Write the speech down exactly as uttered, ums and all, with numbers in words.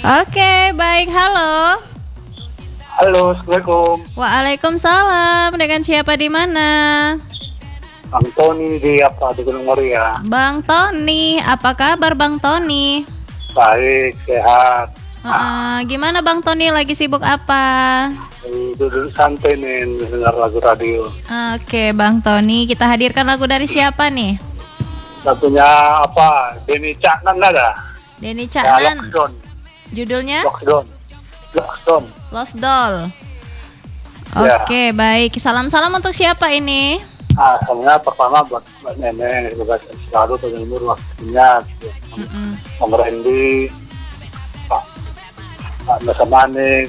Oke, baik. Halo. Halo, Assalamualaikum. Waalaikumsalam. Dengan siapa di mana? Bang Tony di apa di Gunung Muria. Bang Tony, apa kabar Bang Tony? Baik, sehat. Uh, gimana Bang Tony, lagi sibuk apa? Duduk santai nih, dengar lagu radio. Oke, Bang Tony, kita hadirkan lagu dari siapa nih? Lagunya apa? Denny Caknan ada? Denny Ya, Caknan. Lockdown. Judulnya? Lockdown. Lockdown. Lost Doll. Ya. Oke, baik. Salam-salam untuk siapa ini? Ah, sebenarnya pertama buat, buat nenek, semoga selalu panjang umur waktunya. Gitu. Mm-mm. Om Randy, Pak Pak Nasa Manik,